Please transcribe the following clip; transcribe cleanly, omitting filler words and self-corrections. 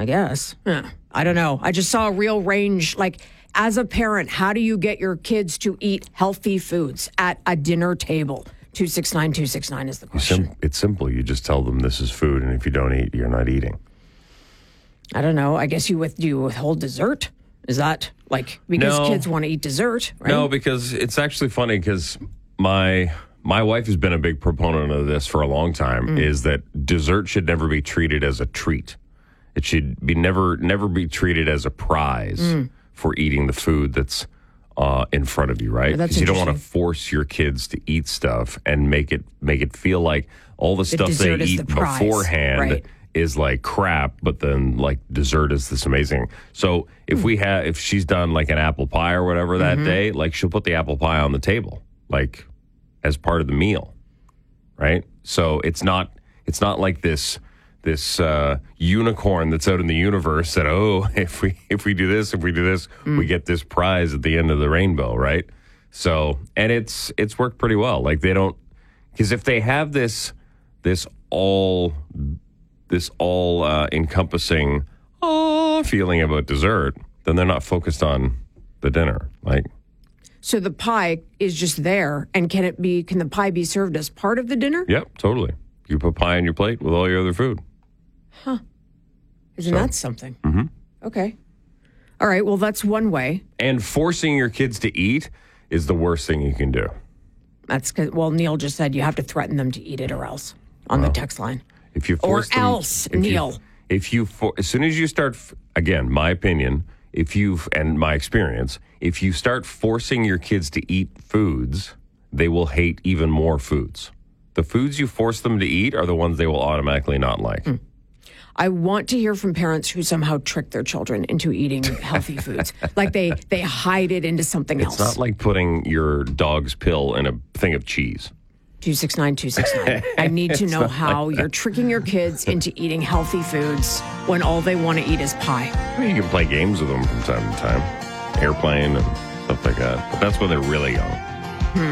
I guess. Yeah. I don't know. I just saw a real range. Like, as a parent, how do you get your kids to eat healthy foods at a dinner table? 269-269 is the question. It's simple. You just tell them this is food, and if you don't eat, you're not eating. I don't know. I guess you withhold dessert? Is that like because kids want to eat dessert, right? No, because it's actually funny because my wife has been a big proponent of this for a long time, is that dessert should never be treated as a treat. It should be never be treated as a prize for eating the food that's in front of you, right? Because you don't want to force your kids to eat stuff and make it feel like all the stuff they eat beforehand is like crap, but then like dessert is this amazing. So if she's done like an apple pie or whatever that day, like she'll put the apple pie on the table, like as part of the meal, right? So it's not like this unicorn that's out in the universe that, if we do this, we get this prize at the end of the rainbow, right? So, and it's worked pretty well. Like they don't, because if they have this all encompassing feeling about dessert, then they're not focused on the dinner. Like, so the pie is just there, and can the pie be served as part of the dinner? Yep, totally. You put pie on your plate with all your other food. Huh. Isn't that something? Mm-hmm. Okay. All right, well, that's one way. And forcing your kids to eat is the worst thing you can do. That's because, well, Neil just said you have to threaten them to eat it or else on the text line. If you force them, Neil. As soon as you start, again, my opinion, and my experience, if you start forcing your kids to eat foods, they will hate even more foods. The foods you force them to eat are the ones they will automatically not like. I want to hear from parents who somehow trick their children into eating healthy foods. Like they hide it into something else. It's not like putting your dog's pill in a thing of cheese. 269-269. I need to know how you're tricking your kids into eating healthy foods when all they want to eat is pie. I mean, you can play games with them from time to time. Airplane and stuff like that. But that's when they're really young.